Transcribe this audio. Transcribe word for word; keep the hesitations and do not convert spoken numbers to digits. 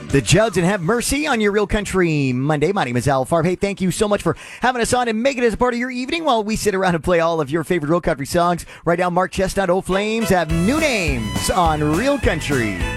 The Judds and Have Mercy on your Real Country Monday. My name is Al Farb. Hey, thank you so much for having us on and making it as a part of your evening while we sit around and play all of your favorite Real Country songs. Right now, Mark Chestnut, Old Flames have new names on Real Country.